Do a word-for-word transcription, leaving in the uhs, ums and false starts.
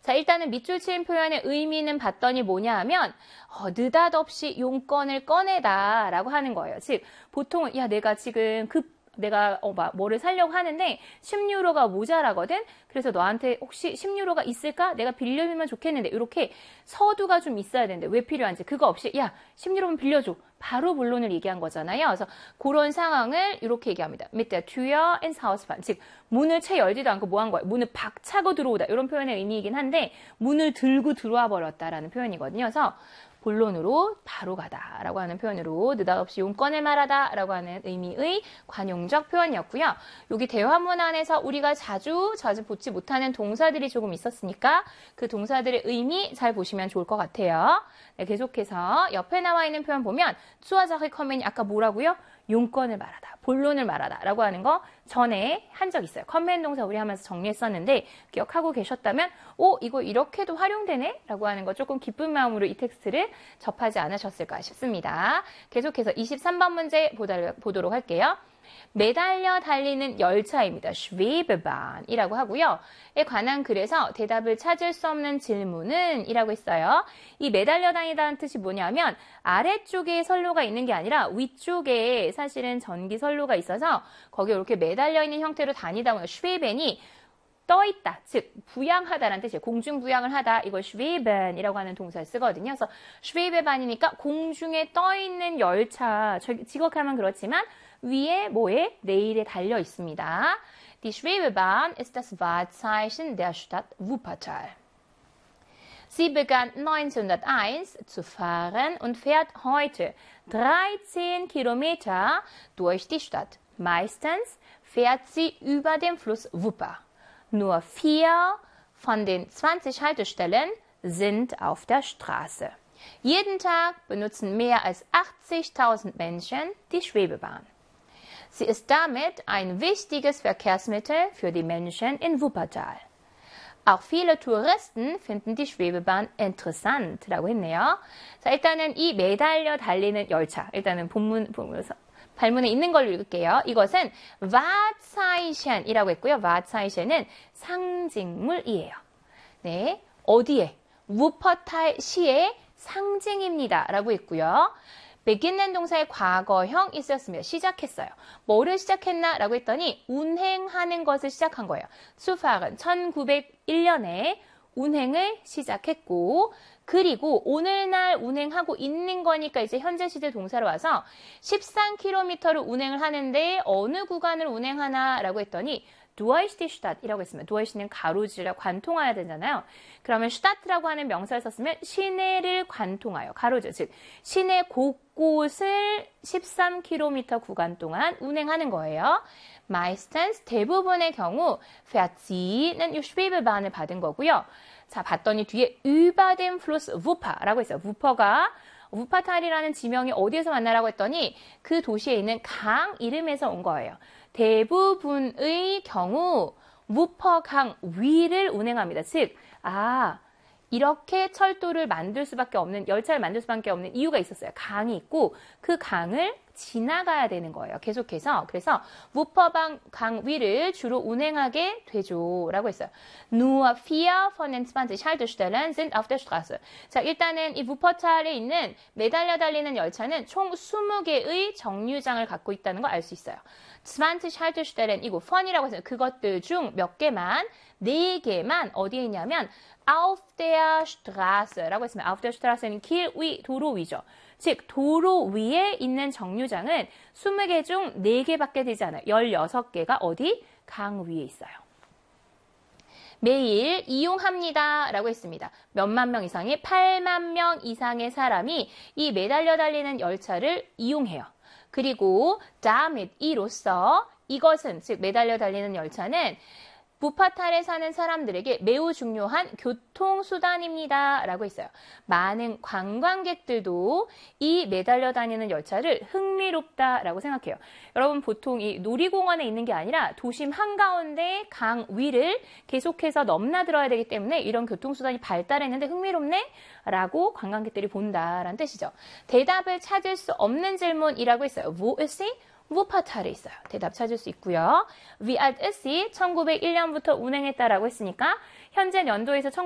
자, 일단은 밑줄 치는 표현의 의미는 봤더니 뭐냐 하면 어, 느닷없이 용건을 꺼내다 라고 하는 거예요. 즉 보통은 야 내가 지금 급 내가 어, 뭐를 사려고 하는데 십 유로가 모자라거든. 그래서 너한테 혹시 십 유로가 있을까? 내가 빌려주면 좋겠는데 이렇게 서두가 좀 있어야 되는데 왜 필요한지 그거 없이 야 십 유로면 빌려줘. 바로 본론을 얘기한 거잖아요. 그래서 그런 상황을 이렇게 얘기합니다. Mit der Tür ins Haus fallen. 즉 문을 채 열지도 않고 뭐 한 거예요? 문을 박 차고 들어오다. 이런 표현의 의미이긴 한데 문을 들고 들어와 버렸다라는 표현이거든요. 그래서 본론으로 바로 가다라고 하는 표현으로 느닷없이 용건을 말하다라고 하는 의미의 관용적 표현이었고요. 여기 대화문 안에서 우리가 자주 자주 보지 못하는 동사들이 조금 있었으니까 그 동사들의 의미 잘 보시면 좋을 것 같아요. 네, 계속해서 옆에 나와 있는 표현 보면 수화자의 커맨이 아까 뭐라고요? 용건을 말하다, 본론을 말하다 라고 하는 거 전에 한 적 있어요. 커맨 동사 우리 하면서 정리했었는데 기억하고 계셨다면 오 이거 이렇게도 활용되네? 라고 하는 거 조금 기쁜 마음으로 이 텍스트를 접하지 않으셨을까 싶습니다. 계속해서 이십삼 번 문제 보도록 할게요. 매달려 달리는 열차입니다. Schwebebahn 이라고 하고요. 에 관한 글에서 대답을 찾을 수 없는 질문은 이라고 했어요. 이 매달려 다니다는 뜻이 뭐냐면 아래쪽에 선로가 있는 게 아니라 위쪽에 사실은 전기 선로가 있어서 거기에 이렇게 매달려 있는 형태로 다니다 보면 Schweben이 떠있다, 즉 부양하다라는 뜻이에요. 공중부양을 하다, 이걸 schweben이라고 하는 동사를 쓰거든요. 그래서 schwebebahn이니까 공중에 떠있는 열차, 직역하면 그렇지만 위에 뭐에? 레일에 달려 있습니다. Die Schwebebahn ist das Wahrzeichen der Stadt Wuppertal. Sie begann neunzehnhunderteins zu fahren und fährt heute dreizehn Kilometer durch die Stadt. Meistens fährt sie über den Fluss Wupper. Nur vier von den zwanzig Haltestellen sind auf der Straße. Jeden Tag benutzen mehr als achtzigtausend Menschen die Schwebebahn. Sie ist damit ein wichtiges Verkehrsmittel für die Menschen in Wuppertal. Auch viele Touristen finden die Schwebebahn interessant. 라고 했네요. 자, 일단은 이 매달려 달리는 열차. 일단은 본문, 본문에서 발문에 있는 걸로 읽을게요. 이것은 Wahrzeichen 이라고 했고요. Wahrzeichen 상징물이에요. 네, 어디에? 우퍼탈 시의 상징입니다. 라고 했고요. beginnen 동사의 과거형 있었으면 시작했어요. 뭐를 시작했나? 라고 했더니 운행하는 것을 시작한 거예요. 수팍은 천구백일 년에 운행을 시작했고 그리고 오늘날 운행하고 있는 거니까 이제 현재 시제 동사로 와서 십삼 킬로미터를 운행을 하는데 어느 구간을 운행하나 라고 했더니 durch die Stadt이라고 했으면 durch는 가로지라 관통해야 되잖아요. 그러면 Stadt라고 하는 명사를 썼으면 시내를 관통하여 가로죠. 즉 시내 곳곳을 십삼 킬로미터 구간 동안 운행하는 거예요. meistens 대부분의 경우 fährt sie는 이 Schwebebahn을 받은 거고요. 자, 봤더니 뒤에 über den Fluss Wupper라고 있어요. 우퍼가 우퍼탈이라는 지명이 어디에서 만나라고 했더니 그 도시에 있는 강 이름에서 온 거예요. 대부분의 경우 우퍼강 위를 운행합니다. 즉, 아, 이렇게 철도를 만들 수밖에 없는, 열차를 만들 수밖에 없는 이유가 있었어요. 강이 있고 그 강을 지나가야 되는 거예요. 계속해서. 그래서 우퍼강 강 위를 주로 운행하게 되죠. 라고 했어요. Nur vier von den zwanzig Haltestellen sind auf der Straße. 자, 일단은 이 우퍼탈에 있는 매달려 달리는 열차는 총 스무 개의 정류장을 갖고 있다는 걸 알 수 있어요. zwanzig Haltestellen 이고 von이라고 해서 그것들 중 몇 개만, 네 개만 어디에 있냐면 auf der Straße라고 했으면 auf der Straße는 길 위, 도로 위죠. 즉 도로 위에 있는 정류장은 스무 개 중 네 개밖에 되지 않아요. 열여섯 개가 어디? 강 위에 있어요. 매일 이용합니다. 라고 했습니다. 몇만 명 이상의 팔만 명 이상의 사람이 이 매달려 달리는 열차를 이용해요. 그리고 damit 이로써 이것은 즉 매달려 달리는 열차는 우퍼탈에 사는 사람들에게 매우 중요한 교통수단입니다. 라고 했어요. 많은 관광객들도 이 매달려 다니는 열차를 흥미롭다라고 생각해요. 여러분 보통 이 놀이공원에 있는 게 아니라 도심 한가운데 강 위를 계속해서 넘나들어야 되기 때문에 이런 교통수단이 발달했는데 흥미롭네? 라고 관광객들이 본다라는 뜻이죠. 대답을 찾을 수 없는 질문이라고 했어요. Wo ist sie? 우퍼탈에 있어요. 대답 찾을 수 있고요. Wie alt ist sie? 천구백일 년부터 운행했다라고 했으니까 현재 연도에서